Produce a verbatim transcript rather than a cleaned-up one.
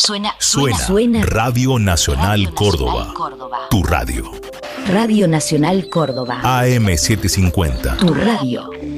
Suena, Suena, suena. Radio Nacional Radio Córdoba. Nacional Córdoba. Tu radio. Radio Nacional Córdoba. A M setecientos cincuenta. Tu radio.